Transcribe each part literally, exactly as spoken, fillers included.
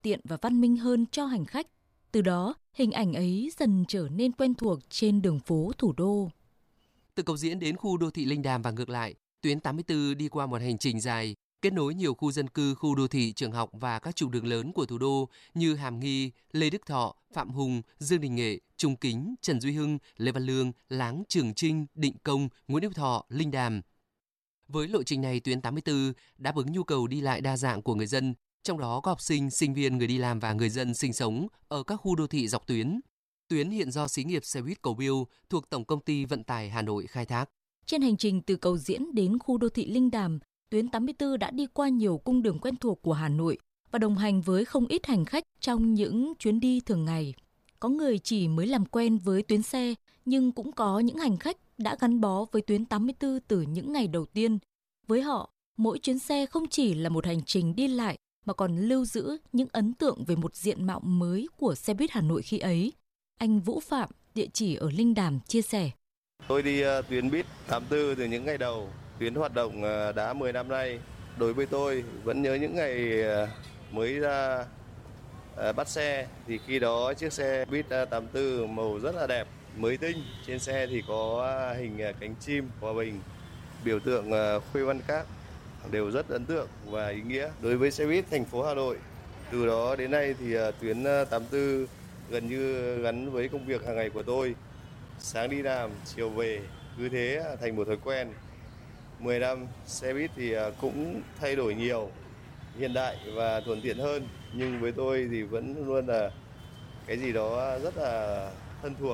tiện và văn minh hơn cho hành khách. Từ đó, hình ảnh ấy dần trở nên quen thuộc trên đường phố thủ đô. Từ Cầu Diễn đến khu đô thị Linh Đàm và ngược lại, tuyến tám mươi tư đi qua một hành trình dài, kết nối nhiều khu dân cư, khu đô thị, trường học và các trục đường lớn của thủ đô như Hàm Nghi, Lê Đức Thọ, Phạm Hùng, Dương Đình Nghệ, Trung Kính, Trần Duy Hưng, Lê Văn Lương, Láng, Trường Trinh, Định Công, Nguyễn Hữu Thọ, Linh Đàm. Với lộ trình này, tuyến tám mươi tư đáp ứng nhu cầu đi lại đa dạng của người dân, trong đó có học sinh, sinh viên, người đi làm và người dân sinh sống ở các khu đô thị dọc tuyến. Tuyến hiện do xí nghiệp xe buýt Cầu Biêu thuộc Tổng công ty Vận tải Hà Nội khai thác. Trên hành trình từ Cầu Diễn đến khu đô thị Linh Đàm, tuyến tám mươi tư đã đi qua nhiều cung đường quen thuộc của Hà Nội và đồng hành với không ít hành khách trong những chuyến đi thường ngày. Có người chỉ mới làm quen với tuyến xe, nhưng cũng có những hành khách đã gắn bó với tuyến tám mươi tư từ những ngày đầu tiên. Với họ, mỗi chuyến xe không chỉ là một hành trình đi lại mà còn lưu giữ những ấn tượng về một diện mạo mới của xe buýt Hà Nội khi ấy. Anh Vũ Phạm, địa chỉ ở Linh Đàm, chia sẻ. Tôi đi uh, tuyến buýt tám mươi tư từ những ngày đầu, tuyến hoạt động uh, đã mười năm nay. Đối với tôi, vẫn nhớ những ngày uh, mới ra uh, bắt xe, thì khi đó chiếc xe buýt uh, tám mươi tư màu rất là đẹp, mới tinh. Trên xe thì có uh, hình uh, cánh chim, hòa bình, biểu tượng uh, Khuê Văn Các, đều rất ấn tượng và ý nghĩa đối với xe buýt thành phố Hà Nội. Từ đó đến nay thì uh, tuyến uh, tám mươi tư gần như gắn với công việc hàng ngày của tôi. Sáng đi làm, chiều về, cứ thế thành một thói quen. mười năm, xe buýt thì cũng thay đổi nhiều, hiện đại và thuận tiện hơn. Nhưng với tôi thì vẫn luôn là cái gì đó rất là thân thuộc.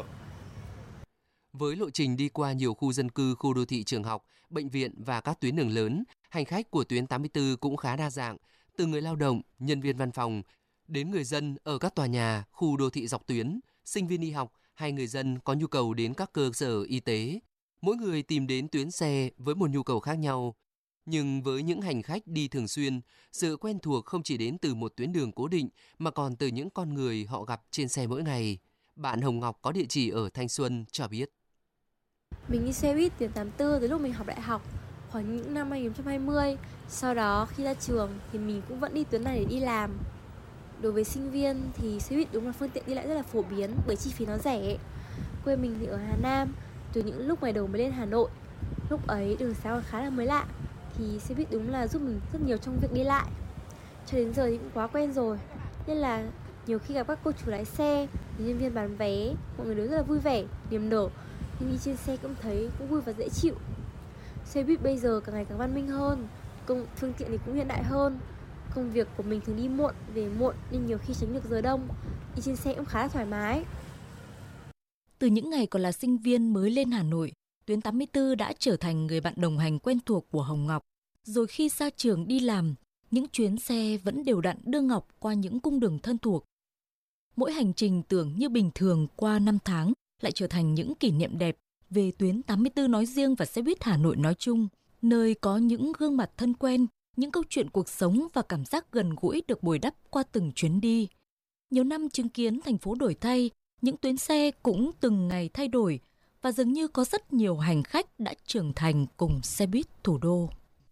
Với lộ trình đi qua nhiều khu dân cư, khu đô thị, trường học, bệnh viện và các tuyến đường lớn, hành khách của tuyến tám mươi tư cũng khá đa dạng, từ người lao động, nhân viên văn phòng, đến người dân ở các tòa nhà, khu đô thị dọc tuyến, sinh viên đi học hay người dân có nhu cầu đến các cơ sở y tế. Mỗi người tìm đến tuyến xe với một nhu cầu khác nhau. Nhưng với những hành khách đi thường xuyên, sự quen thuộc không chỉ đến từ một tuyến đường cố định mà còn từ những con người họ gặp trên xe mỗi ngày. Bạn Hồng Ngọc có địa chỉ ở Thanh Xuân cho biết. Mình đi xe buýt tuyến tám mươi tư từ lúc mình học đại học, khoảng những năm hai không hai không. Sau đó khi ra trường thì mình cũng vẫn đi tuyến này để đi làm. Đối với sinh viên thì xe buýt đúng là phương tiện đi lại rất là phổ biến bởi chi phí nó rẻ. Quê mình thì ở Hà Nam, từ những lúc ngày đầu mới lên Hà Nội, lúc ấy đường xá còn khá là mới lạ, thì xe buýt đúng là giúp mình rất nhiều trong việc đi lại. Cho đến giờ thì cũng quá quen rồi, nên là nhiều khi gặp các cô chủ lái xe, nhân viên bán vé, mọi người đều rất là vui vẻ, niềm nở, nhưng đi trên xe cũng thấy cũng vui và dễ chịu. Xe buýt bây giờ càng ngày càng văn minh hơn, công phương tiện thì cũng hiện đại hơn. Công việc của mình thường đi muộn, về muộn nên nhiều khi tránh được giờ đông, đi trên xe cũng khá là thoải mái. Từ những ngày còn là sinh viên mới lên Hà Nội, tuyến tám mươi tư đã trở thành người bạn đồng hành quen thuộc của Hồng Ngọc. Rồi khi ra trường đi làm, những chuyến xe vẫn đều đặn đưa Ngọc qua những cung đường thân thuộc. Mỗi hành trình tưởng như bình thường qua năm tháng lại trở thành những kỷ niệm đẹp về tuyến tám mươi tư nói riêng và xe buýt Hà Nội nói chung, nơi có những gương mặt thân quen, những câu chuyện cuộc sống và cảm giác gần gũi được bồi đắp qua từng chuyến đi. Nhiều năm chứng kiến thành phố đổi thay, những tuyến xe cũng từng ngày thay đổi và dường như có rất nhiều hành khách đã trưởng thành cùng xe buýt thủ đô.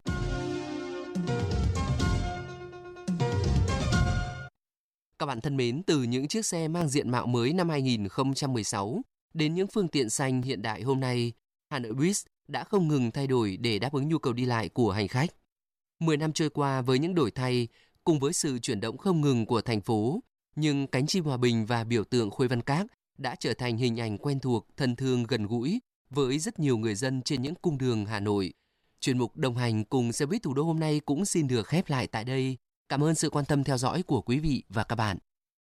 Các bạn thân mến, từ những chiếc xe mang diện mạo mới năm hai không một sáu đến những phương tiện xanh hiện đại hôm nay, Hà Nội Buýt đã không ngừng thay đổi để đáp ứng nhu cầu đi lại của hành khách. Mười năm trôi qua với những đổi thay, cùng với sự chuyển động không ngừng của thành phố, nhưng cánh chim hòa bình và biểu tượng Khuê Văn Các đã trở thành hình ảnh quen thuộc, thân thương, gần gũi với rất nhiều người dân trên những cung đường Hà Nội. Chuyên mục đồng hành cùng xe buýt thủ đô hôm nay cũng xin được khép lại tại đây. Cảm ơn sự quan tâm theo dõi của quý vị và các bạn.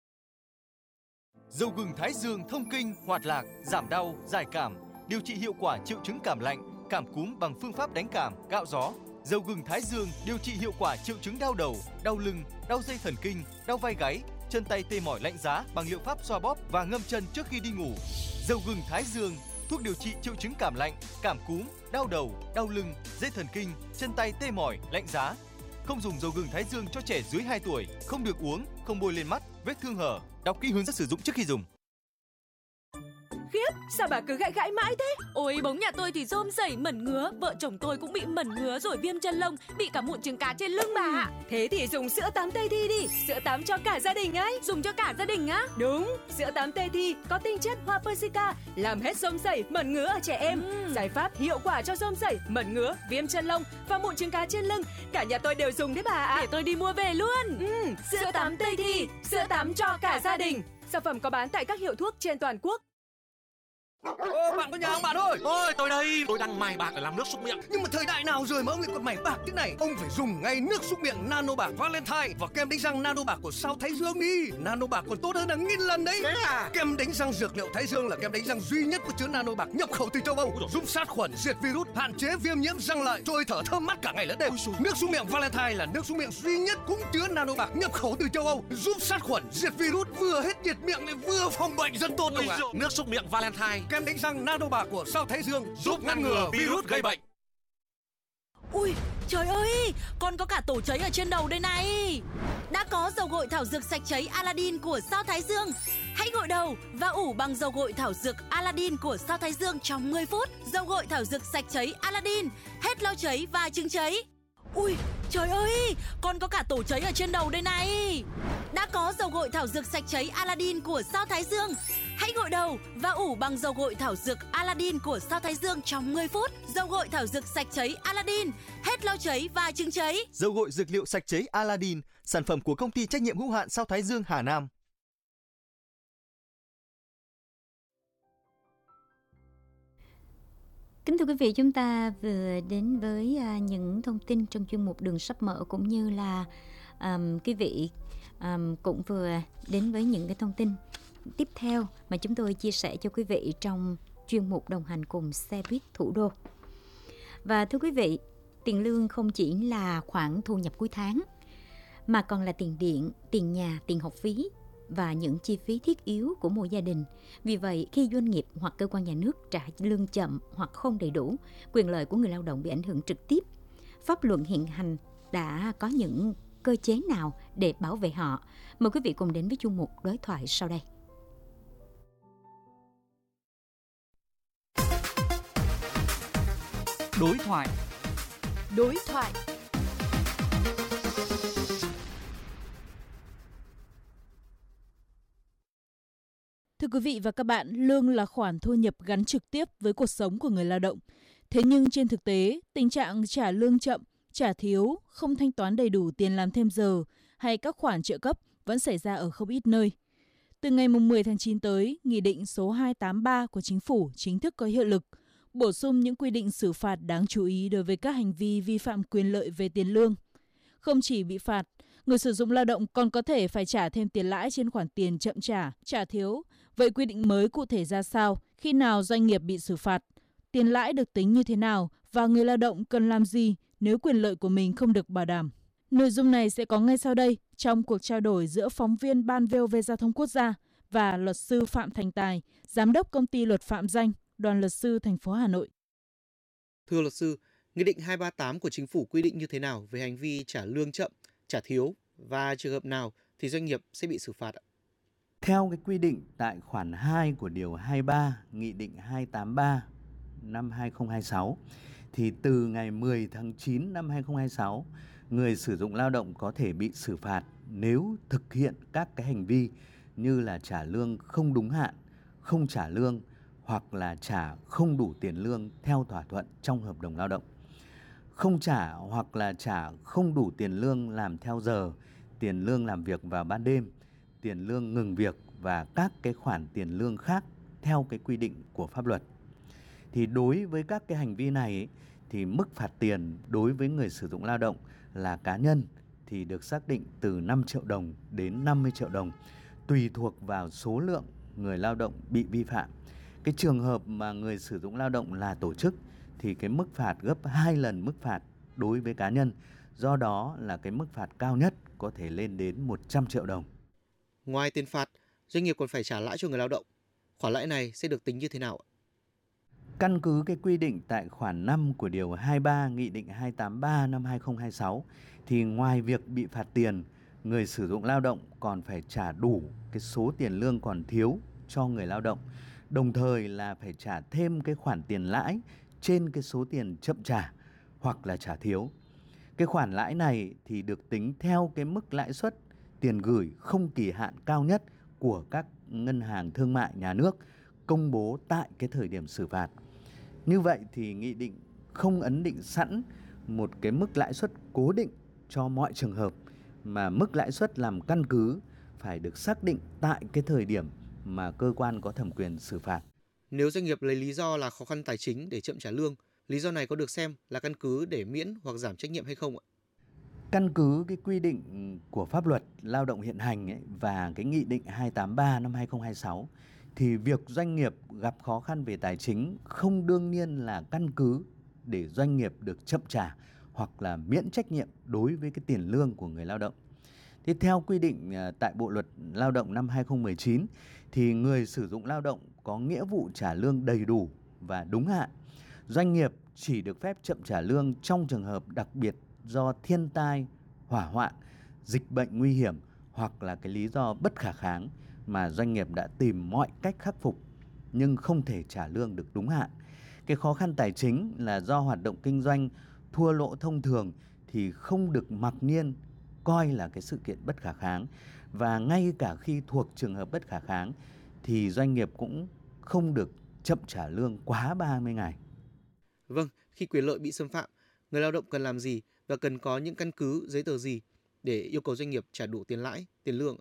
Dầu gừng Thái Dương thông kinh, hoạt lạc, giảm đau, giải cảm, điều trị hiệu quả triệu chứng cảm lạnh, cảm cúm bằng phương pháp đánh cảm, gạo gió. Dầu gừng Thái Dương điều trị hiệu quả triệu chứng đau đầu, đau lưng, đau dây thần kinh, đau vai gáy, chân tay tê mỏi lạnh giá bằng liệu pháp xoa bóp và ngâm chân trước khi đi ngủ. Dầu gừng Thái Dương, thuốc điều trị triệu chứng cảm lạnh, cảm cúm, đau đầu, đau lưng, dây thần kinh, chân tay tê mỏi, lạnh giá. Không dùng dầu gừng Thái Dương cho trẻ dưới hai tuổi, không được uống, không bôi lên mắt, vết thương hở. Đọc kỹ hướng dẫn sử dụng trước khi dùng. khiếp, sao bà cứ gãi gãi mãi thế? Ôi, bóng nhà tôi thì rôm rẩy mẩn ngứa, vợ chồng tôi cũng bị mẩn ngứa rồi viêm chân lông, bị cả mụn trứng cá trên lưng bà ạ. Thế thì dùng sữa tắm Tây Thi đi, sữa tắm cho cả gia đình ấy. Dùng cho cả gia đình á? Đúng, sữa tắm Tây Thi có tinh chất hoa Persica, làm hết rôm rẩy, mẩn ngứa ở trẻ em. Ừ. Giải pháp hiệu quả cho rôm rẩy, mẩn ngứa, viêm chân lông và mụn trứng cá trên lưng. Cả nhà tôi đều dùng đấy bà ạ. Để tôi đi mua về luôn. Ừ, sữa, sữa tắm Tây Thi, sữa tắm cho cả gia đình. Sản phẩm có bán tại các hiệu thuốc trên toàn quốc. Ô, bạn có nhà không bạn ơi? Ôi, tôi đây, tôi đang mài bạc để làm nước súc miệng. Nhưng mà thời đại nào rồi mà ông lại còn mài bạc thế này? Ông phải dùng ngay nước súc miệng Nano Bạc Valentine và kem đánh răng Nano Bạc của Sao Thái Dương đi. Nano Bạc còn tốt hơn hàng nghìn lần đấy. Thế à? Kem đánh răng dược liệu Thái Dương là kem đánh răng duy nhất có chứa Nano Bạc nhập khẩu từ châu Âu, giúp sát khuẩn, diệt virus, hạn chế viêm nhiễm răng lợi, trôi thở thơm mát cả ngày lẫn đêm. Nước súc miệng Valentine là nước súc miệng duy nhất cũng chứa Nano Bạc nhập khẩu từ châu Âu, giúp sát khuẩn, diệt virus, vừa hết nhiệt miệng lại vừa phòng bệnh rất tốt đúng không ạ? Nước súc miệng Valentine, kem đánh răng Nano Bạc của Sao Thái Dương giúp ngăn ngừa virus gây bệnh. Ui, trời ơi, con có cả tổ cháy ở trên đầu đây này. Đã có dầu gội thảo dược sạch cháy Aladdin của Sao Thái Dương. Hãy gội đầu và ủ bằng dầu gội thảo dược Aladdin của Sao Thái Dương trong mười phút. Dầu gội thảo dược sạch cháy Aladdin, hết lau cháy và chứng cháy. Ui, trời ơi, con có cả tổ cháy ở trên đầu đây này. Đã có dầu gội thảo dược sạch cháy Aladdin của Sao Thái Dương. Hãy gội đầu và ủ bằng dầu gội thảo dược Aladdin của Sao Thái Dương trong mười phút. Dầu gội thảo dược sạch cháy Aladdin, hết lau cháy và chứng cháy. Dầu gội dược liệu sạch cháy Aladdin, sản phẩm của công ty trách nhiệm hữu hạn Sao Thái Dương Hà Nam. Kính thưa quý vị, chúng ta vừa đến với những thông tin trong chuyên mục Đường Sắp Mở, cũng như là um, quý vị um, cũng vừa đến với những cái thông tin tiếp theo mà chúng tôi chia sẻ cho quý vị trong chuyên mục đồng hành cùng xe buýt thủ đô. Và thưa quý vị, tiền lương không chỉ là khoản thu nhập cuối tháng, mà còn là tiền điện, tiền nhà, tiền học phí và những chi phí thiết yếu của mỗi gia đình. Vì vậy, khi doanh nghiệp hoặc cơ quan nhà nước trả lương chậm hoặc không đầy đủ, quyền lợi của người lao động bị ảnh hưởng trực tiếp. Pháp luật hiện hành đã có những cơ chế nào để bảo vệ họ? Mời quý vị cùng đến với chuyên mục đối thoại sau đây. Đối thoại. Đối thoại. Thưa quý vị và các bạn, lương là khoản thu nhập gắn trực tiếp với cuộc sống của người lao động. Thế nhưng trên thực tế, tình trạng trả lương chậm, trả thiếu, không thanh toán đầy đủ tiền làm thêm giờ hay các khoản trợ cấp vẫn xảy ra ở không ít nơi. Từ ngày mười tháng chín tới, Nghị định số hai trăm tám mươi ba của Chính phủ chính thức có hiệu lực, bổ sung những quy định xử phạt đáng chú ý đối với các hành vi vi phạm quyền lợi về tiền lương. Không chỉ bị phạt, người sử dụng lao động còn có thể phải trả thêm tiền lãi trên khoản tiền chậm trả, trả thiếu. Vậy quy định mới cụ thể ra sao? Khi nào doanh nghiệp bị xử phạt? Tiền lãi được tính như thế nào? Và người lao động cần làm gì nếu quyền lợi của mình không được bảo đảm? Nội dung này sẽ có ngay sau đây trong cuộc trao đổi giữa phóng viên Ban vê o vê Giao thông Quốc gia và luật sư Phạm Thành Tài, giám đốc công ty luật Phạm Danh, Đoàn luật sư thành phố Hà Nội. Thưa luật sư, Nghị định hai trăm ba mươi tám của Chính phủ quy định như thế nào về hành vi trả lương chậm, trả thiếu và trường hợp nào thì doanh nghiệp sẽ bị xử phạt ạ? Theo cái quy định tại khoản hai của điều hai mươi ba Nghị định hai trăm tám mươi ba năm hai nghìn không trăm hai mươi sáu thì từ ngày mười tháng chín năm hai nghìn không trăm hai mươi sáu, người sử dụng lao động có thể bị xử phạt nếu thực hiện các cái hành vi như là trả lương không đúng hạn, không trả lương hoặc là trả không đủ tiền lương theo thỏa thuận trong hợp đồng lao động. Không trả hoặc là trả không đủ tiền lương làm theo giờ, tiền lương làm việc vào ban đêm, tiền lương ngừng việc và các cái khoản tiền lương khác theo cái quy định của pháp luật. Thì đối với các cái hành vi này ấy, thì mức phạt tiền đối với người sử dụng lao động là cá nhân thì được xác định từ năm triệu đồng đến năm mươi triệu đồng, tùy thuộc vào số lượng người lao động bị vi phạm. Cái trường hợp mà người sử dụng lao động là tổ chức thì cái mức phạt gấp hai lần mức phạt đối với cá nhân. Do đó là cái mức phạt cao nhất có thể lên đến một trăm triệu đồng. Ngoài tiền phạt, doanh nghiệp còn phải trả lãi cho người lao động. Khoản lãi này sẽ được tính như thế nào ạ? Căn cứ cái quy định tại khoản năm của điều hai mươi ba Nghị định hai trăm tám mươi ba năm hai nghìn không trăm hai mươi sáu thì ngoài việc bị phạt tiền, người sử dụng lao động còn phải trả đủ cái số tiền lương còn thiếu cho người lao động. đồng thời là phải trả thêm cái khoản tiền lãi trên cái số tiền chậm trả hoặc là trả thiếu. Cái khoản lãi này thì được tính theo cái mức lãi suất tiền gửi không kỳ hạn cao nhất của các ngân hàng thương mại nhà nước công bố tại cái thời điểm xử phạt. Như vậy thì nghị định không ấn định sẵn một cái mức lãi suất cố định cho mọi trường hợp, mà mức lãi suất làm căn cứ phải được xác định tại cái thời điểm mà cơ quan có thẩm quyền xử phạt. Nếu doanh nghiệp lấy lý do là khó khăn tài chính để chậm trả lương, lý do này có được xem là căn cứ để miễn hoặc giảm trách nhiệm hay không ạ? Căn cứ cái quy định của pháp luật lao động hiện hành ấy, và cái nghị định hai tám ba năm hai không hai sáu thì việc doanh nghiệp gặp khó khăn về tài chính không đương nhiên là căn cứ để doanh nghiệp được chậm trả hoặc là miễn trách nhiệm đối với cái tiền lương của người lao động. Thế theo quy định tại Bộ luật Lao động năm hai không một chín thì người sử dụng lao động có nghĩa vụ trả lương đầy đủ và đúng hạn. Doanh nghiệp chỉ được phép chậm trả lương trong trường hợp đặc biệt do thiên tai, hỏa hoạn, dịch bệnh nguy hiểm hoặc là cái lý do bất khả kháng mà doanh nghiệp đã tìm mọi cách khắc phục nhưng không thể trả lương được đúng hạn. Cái khó khăn tài chính là do hoạt động kinh doanh thua lỗ thông thường thì không được mặc nhiên coi là cái sự kiện bất khả kháng, và ngay cả khi thuộc trường hợp bất khả kháng thì doanh nghiệp cũng không được chậm trả lương quá ba mươi ngày. Vâng, khi quyền lợi bị xâm phạm, người lao động cần làm gì và cần có những căn cứ, giấy tờ gì để yêu cầu doanh nghiệp trả đủ tiền lãi, tiền lương?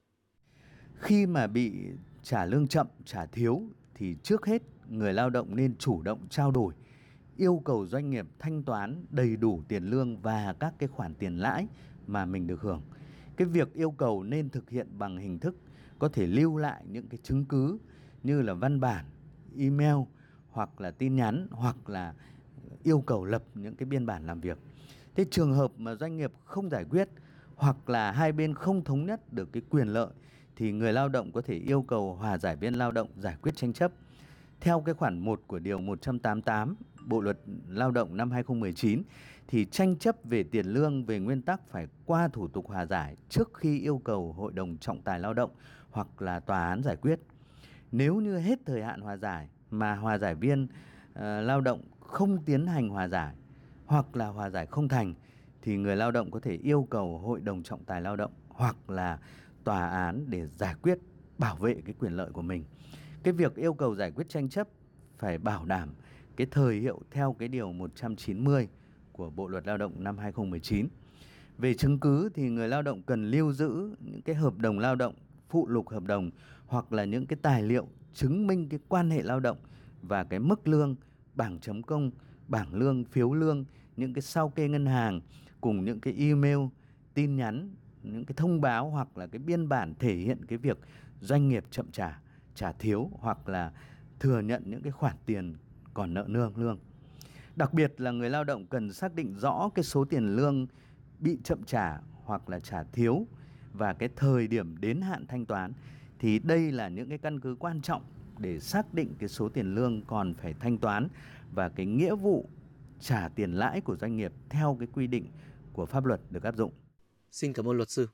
Khi mà bị trả lương chậm, trả thiếu thì trước hết người lao động nên chủ động trao đổi, yêu cầu doanh nghiệp thanh toán đầy đủ tiền lương và các cái khoản tiền lãi mà mình được hưởng. Cái việc yêu cầu nên thực hiện bằng hình thức có thể lưu lại những cái chứng cứ như là văn bản, email hoặc là tin nhắn, hoặc là yêu cầu lập những cái biên bản làm việc. Thế trường hợp mà doanh nghiệp không giải quyết hoặc là hai bên không thống nhất được cái quyền lợi thì người lao động có thể yêu cầu hòa giải viên lao động giải quyết tranh chấp. Theo cái khoản một của điều một trăm tám mươi tám Bộ luật Lao động năm hai không một chín thì tranh chấp về tiền lương về nguyên tắc phải qua thủ tục hòa giải trước khi yêu cầu Hội đồng trọng tài lao động hoặc là tòa án giải quyết. Nếu như hết thời hạn hòa giải mà hòa giải viên uh, lao động không tiến hành hòa giải hoặc là hòa giải không thành thì người lao động có thể yêu cầu Hội đồng trọng tài lao động hoặc là tòa án để giải quyết, bảo vệ cái quyền lợi của mình. Cái việc yêu cầu giải quyết tranh chấp phải bảo đảm cái thời hiệu theo cái điều một trăm chín mươi của Bộ luật Lao động năm hai không một chín. Về chứng cứ thì người lao động cần lưu giữ những cái hợp đồng lao động, phụ lục hợp đồng hoặc là những cái tài liệu chứng minh cái quan hệ lao động và cái mức lương, bảng chấm công, bảng lương, phiếu lương, những cái sao kê ngân hàng cùng những cái email, tin nhắn, những cái thông báo hoặc là cái biên bản thể hiện cái việc doanh nghiệp chậm trả, trả thiếu hoặc là thừa nhận những cái khoản tiền còn nợ nương lương. Đặc biệt là người lao động cần xác định rõ cái số tiền lương bị chậm trả hoặc là trả thiếu và cái thời điểm đến hạn thanh toán. Thì đây là những cái căn cứ quan trọng để xác định cái số tiền lương còn phải thanh toán và cái nghĩa vụ trả tiền lãi của doanh nghiệp theo cái quy định của pháp luật được áp dụng. Xin cảm ơn luật sư.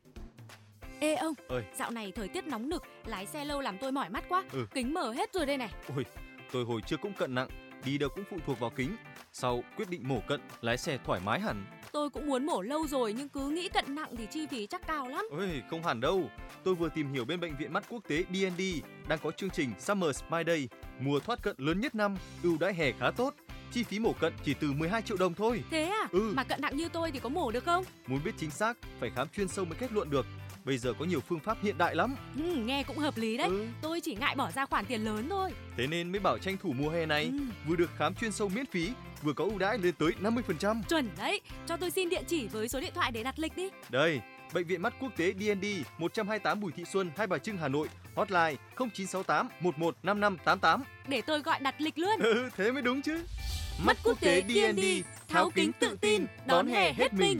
Ê ông, Ơi. dạo này thời tiết nóng nực, lái xe lâu làm tôi mỏi mắt quá. Ừ. Kính mở hết rồi đây này. Ôi, tôi hồi trước cũng cận nặng, đi đâu cũng phụ thuộc vào kính. Sau quyết định mổ cận, lái xe thoải mái hẳn. Tôi cũng muốn mổ lâu rồi nhưng cứ nghĩ cận nặng thì chi phí chắc cao lắm. Ôi, không hẳn đâu. Tôi vừa tìm hiểu bên bệnh viện mắt quốc tế đê en đê đang có chương trình Summer Smile Day, mùa thoát cận lớn nhất năm, ưu đãi hè khá tốt. Chi phí mổ cận chỉ từ mười hai triệu đồng thôi. Thế à? Ừ. Mà cận nặng như tôi thì có mổ được không? Muốn biết chính xác, phải khám chuyên sâu mới kết luận được. Bây giờ có nhiều phương pháp hiện đại lắm. Ừ, nghe cũng hợp lý đấy. Ừ. Tôi chỉ ngại bỏ ra khoản tiền lớn thôi. Thế nên mới bảo tranh thủ mùa hè này, Ừ. vừa được khám chuyên sâu miễn phí, vừa có ưu đãi lên tới năm mươi phần trăm. Chuẩn đấy. Cho tôi xin địa chỉ với số điện thoại để đặt lịch đi. Đây, Bệnh viện mắt quốc tế đê en đê một trăm hai mươi tám Bùi Thị Xuân, Hai Bà Trưng, Hà Nội. Hotline không chín sáu tám một một năm năm tám tám. Để tôi gọi đặt lịch luôn. Ừ, thế mới đúng chứ. Mắt quốc tế đê en đê, tháo kính tự tin, đón hè hết mình.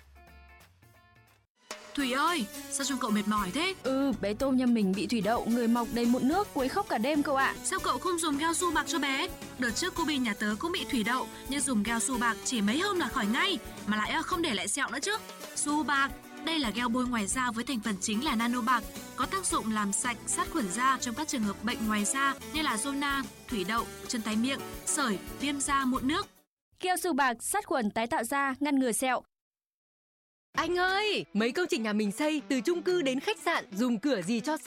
Thủy ơi, sao trông cậu mệt mỏi thế? Ừ, bé tôm nhà mình bị thủy đậu, người mọc đầy mụn nước, quấy khóc cả đêm cậu ạ. Sao cậu không dùng gel su bạc cho bé? Đợt trước cô Bi nhà tớ cũng bị thủy đậu, nhưng dùng gel su bạc chỉ mấy hôm là khỏi ngay, mà lại không để lại sẹo nữa chứ. Su bạc, Đây là gel bôi ngoài da với thành phần chính là nano bạc, có tác dụng làm sạch, sát khuẩn da trong các trường hợp bệnh ngoài da như là zona, thủy đậu, chân tái miệng, sởi, viêm da, mụn nước. Keo su bạc sát khuẩn tái tạo da, ngăn ngừa sẹo. Anh ơi, mấy công trình nhà mình xây từ chung cư đến khách sạn dùng cửa gì cho